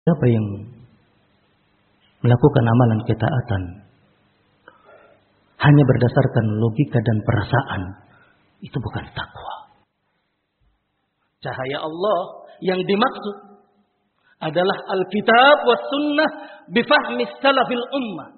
Siapa yang melakukan amalan ketaatan hanya berdasarkan logika dan perasaan, itu bukan takwa. Cahaya Allah yang dimaksud adalah Alkitab was sunnah bifahmi salafil ummah.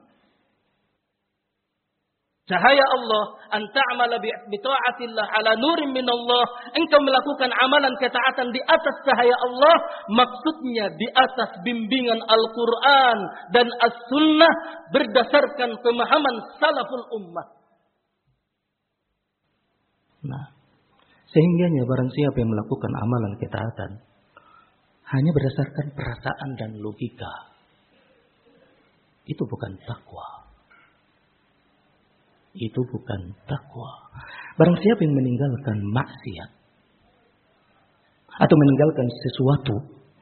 Cahaya Allah, an ta'amala bi ta'atillah ala nurin min Allah. Engkau melakukan amalan ketaatan di atas cahaya Allah, maksudnya di atas bimbingan Al-Quran dan As-Sunnah berdasarkan pemahaman salaful ummah. Nah, sehingganya barang siapa yang melakukan amalan ketaatan hanya berdasarkan perasaan dan logika, itu bukan takwa. Itu bukan takwa. Barang siapa yang meninggalkan maksiat atau meninggalkan sesuatu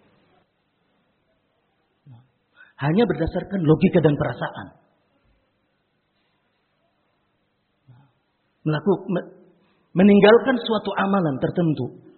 hanya berdasarkan logika dan perasaan, meninggalkan suatu amalan tertentu,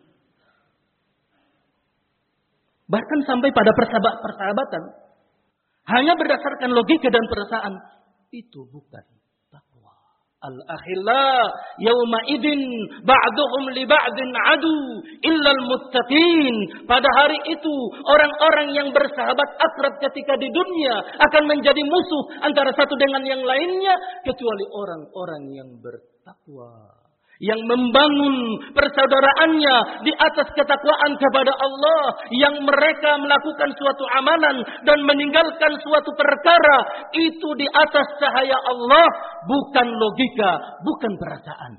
bahkan sampai pada persahabatan hanya berdasarkan logika dan perasaan, itu bukan takwa. Al-akhilla yawma idin ba'duhum li ba'din adu illal muttaqin. Pada hari itu orang-orang yang bersahabat akrab ketika di dunia akan menjadi musuh antara satu dengan yang lainnya kecuali orang-orang yang bertakwa, yang membangun persaudaraannya di atas ketakwaan kepada Allah, yang mereka melakukan suatu amalan dan meninggalkan suatu perkara itu di atas cahaya Allah, bukan logika, bukan perasaan.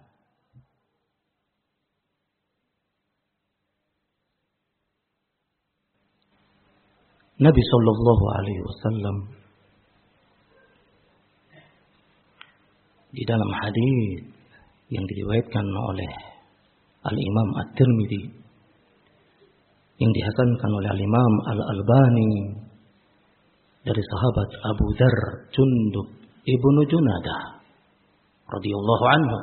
Nabi sallallahu alaihi wasallam di dalam hadis yang diriwayatkan oleh Al-Imam At-Tirmidzi, yang dihasankan oleh Al-Imam Al-Albani dari sahabat Abu Dzar Jundub ibnu Junadah radhiyallahu anhu,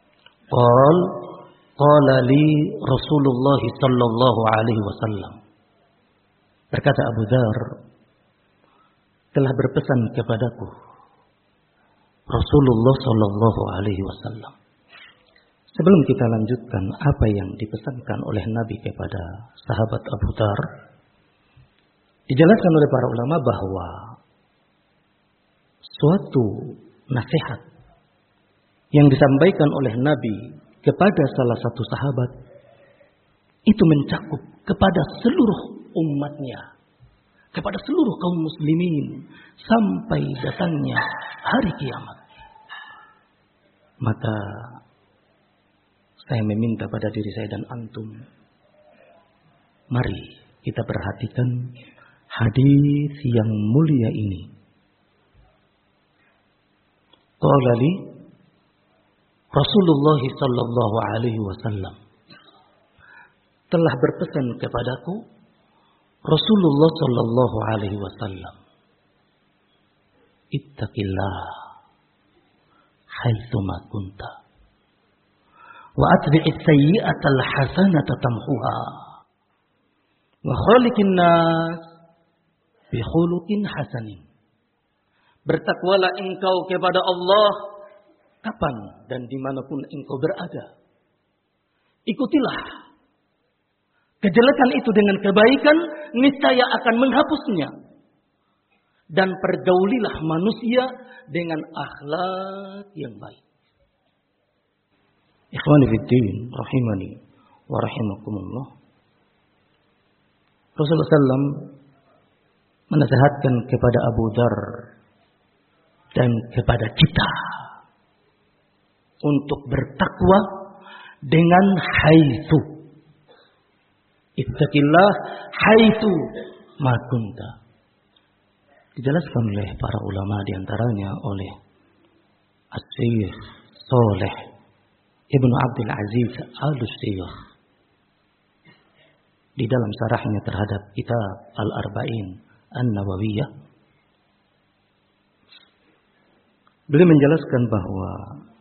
qala li Rasulullah sallallahu alaihi wasallam, berkata Abu Dzar, telah berpesan kepadaku Rasulullah sallallahu alaihi wasallam. Sebelum kita lanjutkan apa yang dipesankan oleh Nabi kepada sahabat Abu Dzar, dijelaskan oleh para ulama bahwa suatu nasihat yang disampaikan oleh Nabi kepada salah satu sahabat itu mencakup kepada seluruh umatnya, kepada seluruh kaum muslimin sampai datangnya hari kiamat. Maka saya meminta pada diri saya dan antum, mari kita perhatikan hadis yang mulia ini. Qala li Rasulullah sallallahu alaihi wasallam, telah berpesan kepadaku Rasulullah sallallahu alaihi wasallam, ittaqillah haitsu ma kunta wa atbi'is sayyi'atal hasanata tamhuha wa khaliqin nas bi khuluqin hasanin. Bertakwalah engkau kepada Allah kapan dan dimanapun engkau berada. Ikutilah kejelekan itu dengan kebaikan, niscaya akan menghapusnya. Dan pergaulilah manusia dengan akhlak yang baik. Ikhwani fiddin, rahimani wa rahimakumullah. Rasulullah SAW menasihatkan kepada Abu Dzar dan kepada kita untuk bertakwa dengan haitsu. Ittaqillah haitsu ma kunta. Dijelaskan oleh para ulama, diantaranya oleh As-Syaikh Shalih Ibnu Abdul Aziz Al-Syekh di dalam syarahnya terhadap kitab Al-Arba'in An-Nawawiyah. Beliau menjelaskan bahwa